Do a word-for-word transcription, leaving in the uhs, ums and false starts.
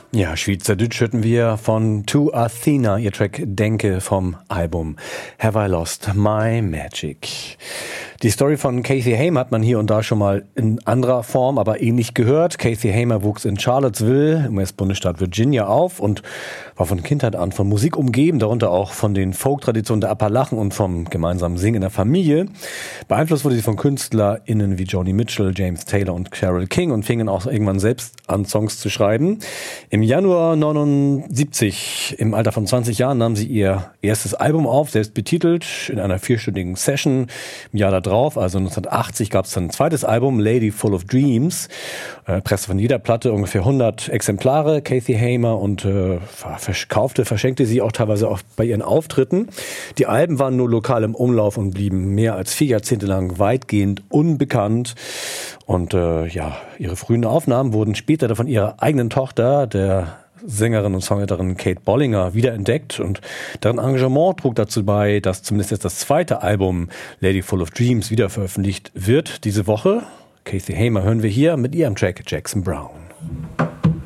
Ja, Schweizerdeutsch hörten wir von To Athena, ihr Track Denke vom Album Have I Lost My Magic. Die Story von Kathy Hamer hat man hier und da schon mal in anderer Form, aber ähnlich gehört. Kathy Hamer wuchs in Charlottesville im U S-Bundesstaat Virginia auf und war von Kindheit an von Musik umgeben, darunter auch von den Folk-Traditionen der Appalachen und vom gemeinsamen Singen in der Familie. Beeinflusst wurde sie von KünstlerInnen wie Joni Mitchell, James Taylor und Carole King und fingen auch irgendwann selbst an, Songs zu schreiben. Im Januar neunundsiebzig, im Alter von zwanzig Jahren, nahm sie ihr erstes Album auf, selbst betitelt, in einer vierstündigen Session. Im Jahr darauf, also neunzehnhundertachtzig, gab es dann ein zweites Album, Lady Full of Dreams. Äh, Presse von jeder Platte ungefähr hundert Exemplare, Kathy Hamer, und äh, verkaufte, verschenkte sie auch teilweise auch bei ihren Auftritten. Die Alben waren nur lokal im Umlauf und blieben mehr als vier Jahrzehnte lang weitgehend unbekannt. Und äh, ja, ihre frühen Aufnahmen wurden später von ihrer eigenen Tochter, der Sängerin und Songwriterin Kate Bollinger, wiederentdeckt, und deren Engagement trug dazu bei, dass zumindest jetzt das zweite Album Lady Full of Dreams wieder veröffentlicht wird diese Woche. Kathy Hamer hören wir hier mit ihrem Track Jackson Brown.